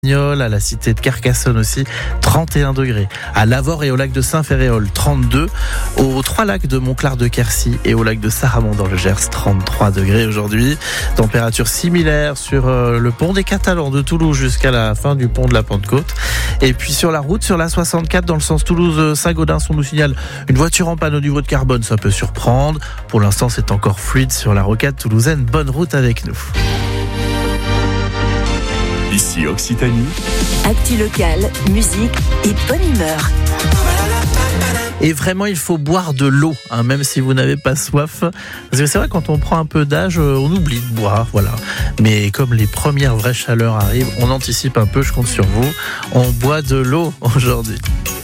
Bagnols, à la cité de Carcassonne aussi, 31 degrés. À Lavore et au lac de Saint-Ferréol, 32. Aux 3 lacs de Montclar-de-Quercy et au lac de Saramon dans le Gers, 33 degrés aujourd'hui. Température similaire sur le pont des Catalans de Toulouse jusqu'à la fin du pont de la Pentecôte. Et puis sur la route, sur la 64, dans le sens Toulouse-Saint-Gaudens, on nous signale une voiture en panne au niveau de Carbone, ça peut surprendre. Pour l'instant, c'est encore fluide sur la rocade toulousaine. Bonne route avec nous. Ici Occitanie. Actu locale, musique et bonne humeur. Et vraiment, il faut boire de l'eau, même si vous n'avez pas soif. Parce que c'est vrai, quand on prend un peu d'âge, on oublie de boire, voilà. Mais comme les premières vraies chaleurs arrivent, on anticipe un peu, je compte sur vous. On boit de l'eau aujourd'hui.